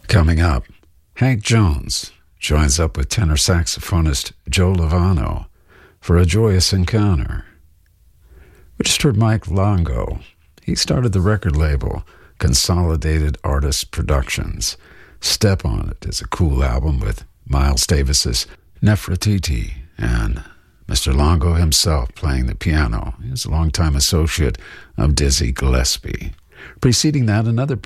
Coming up, Hank Jones joins up with tenor saxophonist Joe Lovano for a joyous encounter. We just heard Mike Longo. He started the record label Consolidated Artists Productions. Step On It is a cool album with Miles Davis's Nefertiti and Mr. Longo himself playing the piano. He was a longtime associate of Dizzy Gillespie. Preceding that, another